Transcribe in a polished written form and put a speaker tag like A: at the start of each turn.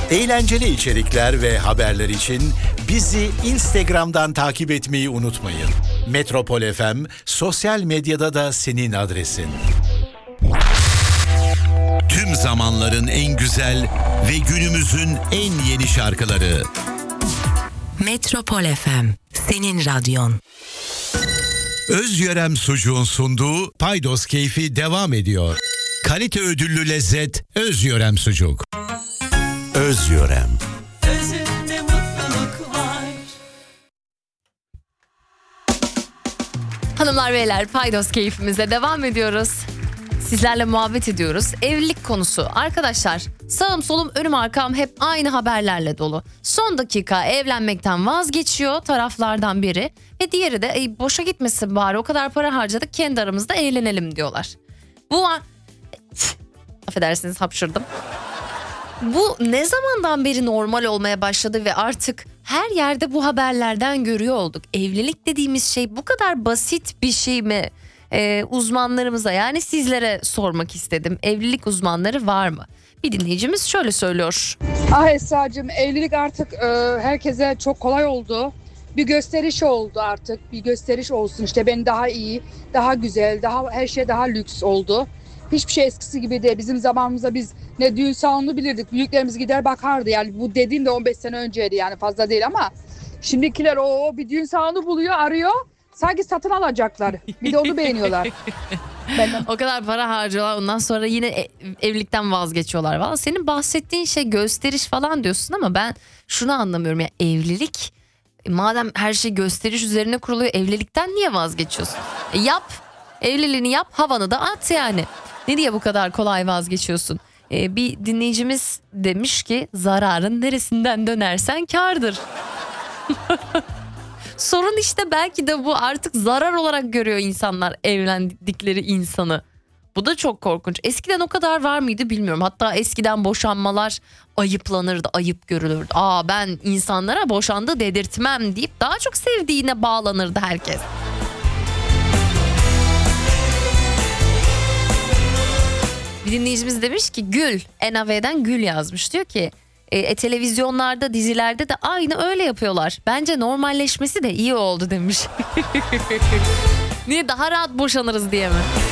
A: Eğlenceli içerikler ve haberler için bizi Instagram'dan takip etmeyi unutmayın. Metropol FM sosyal medyada da senin adresin. Tüm zamanların en güzel ve günümüzün en yeni şarkıları.
B: Metropol FM, senin radyon.
A: Özyörem Sucuğun sunduğu Paydos Keyfi devam ediyor. Kalite ödüllü lezzet Özyörem Sucuk. Özyörem.
C: Özünde mutluluk var.
D: Hanımlar beyler, Paydos keyfimize devam ediyoruz. Sizlerle muhabbet ediyoruz. Evlilik konusu. Arkadaşlar, sağım solum önüm arkam hep aynı haberlerle dolu. Son dakika evlenmekten vazgeçiyor taraflardan biri ve diğeri de boşa gitmesin bari, o kadar para harcadık, kendi aramızda eğlenelim diyorlar. Affedersiniz, hapşırdım. Bu ne zamandan beri normal olmaya başladı ve artık her yerde bu haberlerden görüyor olduk. Evlilik dediğimiz şey bu kadar basit bir şey mi? Uzmanlarımıza, yani sizlere sormak istedim. Evlilik uzmanları var mı? Bir dinleyicimiz şöyle söylüyor.
E: Esra'cığım, evlilik artık herkese çok kolay oldu. Bir gösteriş oldu artık. Bir gösteriş olsun, işte ben daha iyi, daha güzel, daha her şey daha lüks oldu. Hiçbir şey eskisi gibi değil. Bizim zamanımızda biz ne düğün salonu bilirdik. Büyüklerimiz gider bakardı. Yani bu dediğim de 15 sene önceydi, yani fazla değil ama şimdikiler bir düğün salonu buluyor, arıyor. Sanki satın alacaklar. Bir de onu beğeniyorlar.
D: O kadar para harcıyorlar, ondan sonra yine evlilikten vazgeçiyorlar. Valla senin bahsettiğin şey gösteriş falan diyorsun ama ben şunu anlamıyorum ya, evlilik madem her şey gösteriş üzerine kuruluyor, evlilikten niye vazgeçiyorsun? Yap, evliliğini yap, havanı da at yani. Ne diye bu kadar kolay vazgeçiyorsun? Bir dinleyicimiz demiş ki zararın neresinden dönersen kârdır. Sorun işte belki de bu, artık zarar olarak görüyor insanlar evlendikleri insanı. Bu da çok korkunç. Eskiden o kadar var mıydı bilmiyorum. Hatta eskiden boşanmalar ayıplanırdı, ayıp görülürdü. Ben insanlara boşandı dedirtmem deyip daha çok sevdiğine bağlanırdı herkes. Bir dinleyicimiz demiş ki Gül, NAV'den Gül yazmış, diyor ki televizyonlarda, dizilerde de aynı öyle yapıyorlar. Bence normalleşmesi de iyi oldu demiş. Niye, daha rahat boşanırız diye mi?